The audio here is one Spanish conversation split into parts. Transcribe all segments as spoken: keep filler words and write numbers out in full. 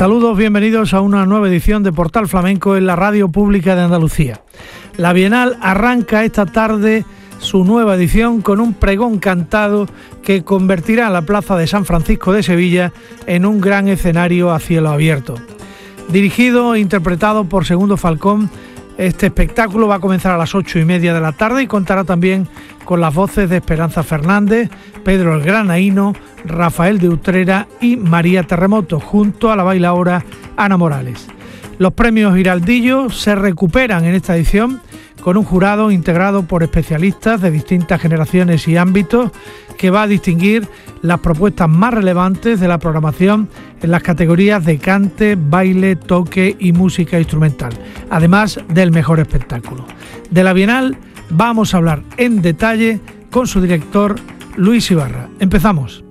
Saludos, bienvenidos a una nueva edición de Portal Flamenco en la Radio Pública de Andalucía. La Bienal arranca esta tarde su nueva edición con un pregón cantado que convertirá la plaza de San Francisco de Sevilla en un gran escenario a cielo abierto. Dirigido e interpretado por Segundo Falcón, este espectáculo va a comenzar a las ocho y media de la tarde y contará también con las voces de Esperanza Fernández, Pedro el Granaíno, Rafael de Utrera y María Terremoto, junto a la bailaora Ana Morales. Los premios Giraldillo se recuperan en esta edición con un jurado integrado por especialistas de distintas generaciones y ámbitos que va a distinguir las propuestas más relevantes de la programación en las categorías de cante, baile, toque y música instrumental, además del mejor espectáculo. De la Bienal vamos a hablar en detalle con su director Luis Ibarra. Empezamos.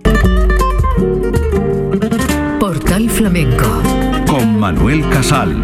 Portal Flamenco con Manuel Casal.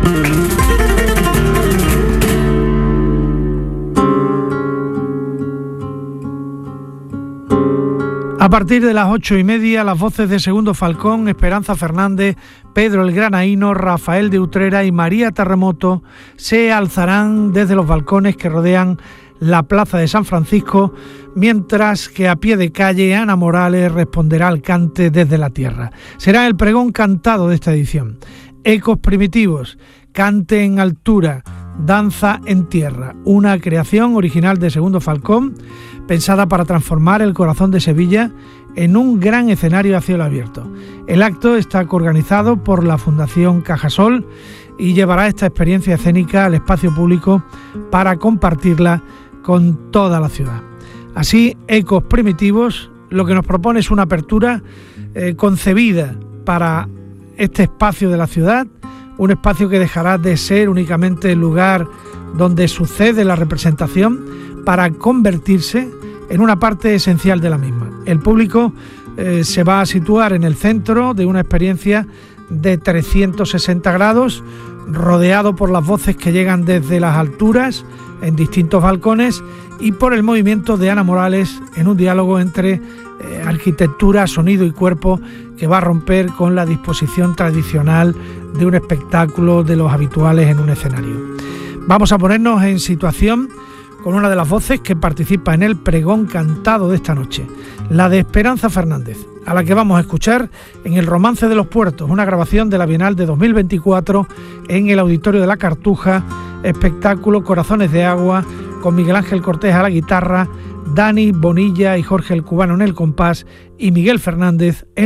A partir de las ocho y media, las voces de Segundo Falcón, Esperanza Fernández, Pedro el Granaíno, Rafael de Utrera y María Terremoto se alzarán desde los balcones que rodean la plaza de San Francisco, mientras que a pie de calle Ana Morales responderá al cante desde la tierra. Será el pregón cantado de esta edición. Ecos primitivos, cante en altura, danza en tierra, una creación original de Segundo Falcón, pensada para transformar el corazón de Sevilla en un gran escenario a cielo abierto. El acto está coorganizado por la Fundación Cajasol y llevará esta experiencia escénica al espacio público para compartirla con toda la ciudad. Así, Ecos Primitivos lo que nos propone es una apertura eh, concebida para este espacio de la ciudad, un espacio que dejará de ser únicamente el lugar donde sucede la representación para convertirse en una parte esencial de la misma. El público eh, se va a situar en el centro de una experiencia de trescientos sesenta grados, rodeado por las voces que llegan desde las alturas en distintos balcones y por el movimiento de Ana Morales en un diálogo entre eh, arquitectura, sonido y cuerpo que va a romper con la disposición tradicional de un espectáculo de los habituales en un escenario. Vamos a ponernos en situación con una de las voces que participa en el pregón cantado de esta noche, la de Esperanza Fernández, a la que vamos a escuchar en El Romance de los Puertos, una grabación de la Bienal de dos mil veinticuatro en el Auditorio de la Cartuja, espectáculo Corazones de Agua, con Miguel Ángel Cortés a la guitarra, Dani Bonilla y Jorge el Cubano en el compás y Miguel Fernández en